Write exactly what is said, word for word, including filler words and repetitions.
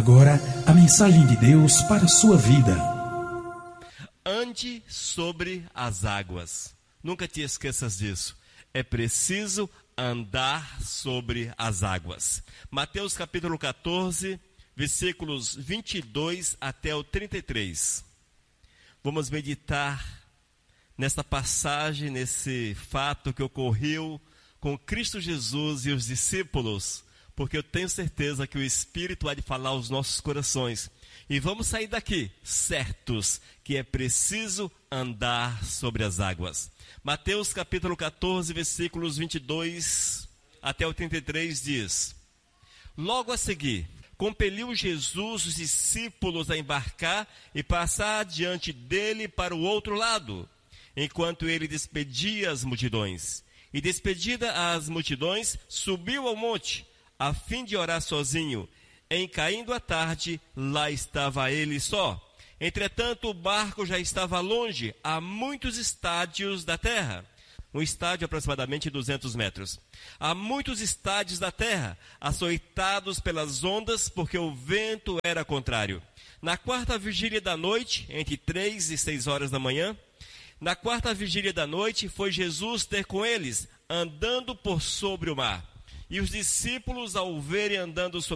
agora a mensagem de Deus para a sua vida. Ande sobre as águas. Nunca te esqueças disso. É preciso andar sobre as águas. Mateus capítulo catorze, versículos vinte e dois até o trinta e três. Vamos meditar nesta passagem, nesse fato que ocorreu com Cristo Jesus e os discípulos, porque eu tenho certeza que o Espírito há de falar aos nossos corações. E vamos sair daqui certos que é preciso andar sobre as águas. Mateus capítulo catorze, versículos vinte e dois até o trinta e três diz: Logo a seguir, compeliu Jesus os discípulos a embarcar e passar adiante dele para o outro lado, enquanto ele despedia as multidões. E despedida as multidões, subiu ao monte, a fim de orar sozinho. Em caindo a tarde, lá estava ele só. Entretanto, o barco já estava longe, a muitos estádios da terra. Um estádio aproximadamente duzentos metros. A muitos estádios da terra, açoitados pelas ondas, porque o vento era contrário. Na quarta vigília da noite, entre três e seis horas da manhã, na quarta vigília da noite, foi Jesus ter com eles, andando por sobre o mar. E os discípulos, ao verem andando sobre